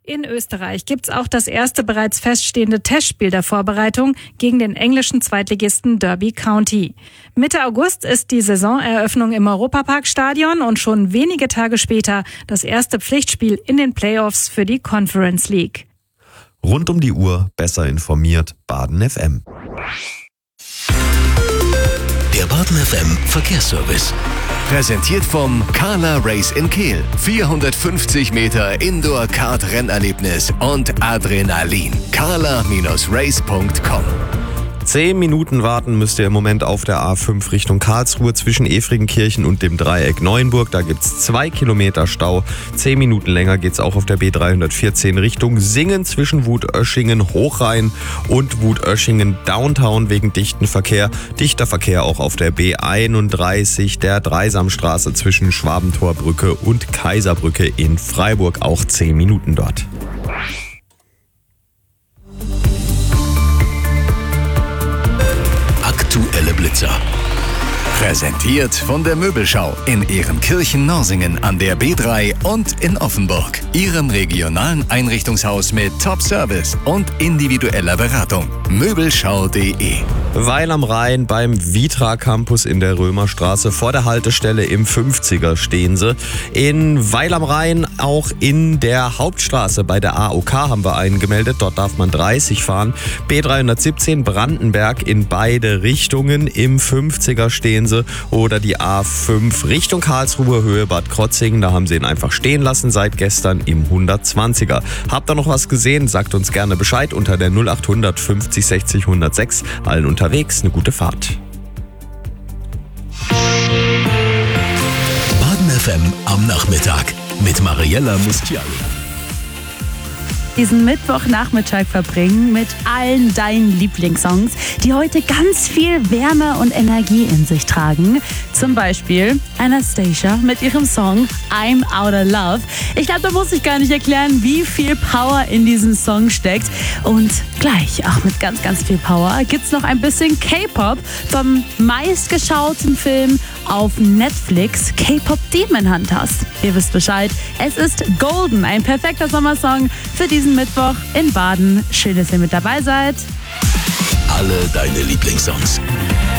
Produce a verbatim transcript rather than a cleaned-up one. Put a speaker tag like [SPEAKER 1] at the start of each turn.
[SPEAKER 1] In Österreich gibt's auch das erste bereits feststehende Testspiel der Vorbereitung gegen den englischen Zweitligisten Derby County. Mitte August ist die Saisoneröffnung im Europapark-Stadion und schon wenige Tage später das erste Pflichtspiel in den Playoffs für die Conference League.
[SPEAKER 2] Rund um die Uhr besser informiert, Baden F M.
[SPEAKER 3] Der Baden F M Verkehrsservice. Präsentiert vom Carla Race in Kehl. vierhundertfünfzig Meter Indoor-Kart-Rennerlebnis und Adrenalin. carla Race punkt com.
[SPEAKER 2] Zehn Minuten warten müsst ihr im Moment auf der A fünf Richtung Karlsruhe zwischen Efringenkirchen und dem Dreieck Neuenburg. Da gibt's zwei Kilometer Stau. Zehn Minuten länger geht's auch auf der B dreihundertvierzehn Richtung Singen zwischen Wutöschingen Hochrhein und Wutöschingen Downtown wegen dichten Verkehr. Dichter Verkehr auch auf der B einunddreißig, der Dreisamstraße zwischen Schwabentorbrücke und Kaiserbrücke in Freiburg. Auch zehn Minuten dort.
[SPEAKER 3] Aktuelle Blitzer. Präsentiert von der Möbelschau in Ehrenkirchen-Norsingen an der B drei und in Offenburg. Ihrem regionalen Einrichtungshaus mit Top-Service und individueller Beratung. Möbelschau punkt de.
[SPEAKER 2] Weil am Rhein beim Vitra Campus in der Römerstraße vor der Haltestelle im fünfziger stehen sie. In Weil am Rhein auch in der Hauptstraße bei der A O K haben wir einen gemeldet. Dort darf man dreißig fahren. B dreihundertsiebzehn Brandenberg in beide Richtungen im fünfziger stehen sie. Oder die A fünf Richtung Karlsruhe, Höhe Bad Krotzingen. Da haben sie ihn einfach stehen lassen seit gestern im hundertzwanziger. Habt ihr noch was gesehen? Sagt uns gerne Bescheid unter der null achthundert fünfzig sechzig hundertsechs. Allen unterwegs eine gute Fahrt.
[SPEAKER 3] Baden F M am Nachmittag mit Mariella Mustiali.
[SPEAKER 4] Diesen Mittwochnachmittag verbringen mit allen deinen Lieblingssongs, die heute ganz viel Wärme und Energie in sich tragen. Zum Beispiel Anastacia mit ihrem Song I'm Outta Love. Ich glaube, da muss ich gar nicht erklären, wie viel Power in diesem Song steckt. Und gleich, auch mit ganz, ganz viel Power, gibt's noch ein bisschen K-Pop vom meistgeschauten Film auf Netflix, K-Pop Demon Hunters. Ihr wisst Bescheid, es ist Golden, ein perfekter Sommersong für diesen Mittwoch in Baden. Schön, dass ihr mit dabei seid.
[SPEAKER 3] Alle deine Lieblingssongs.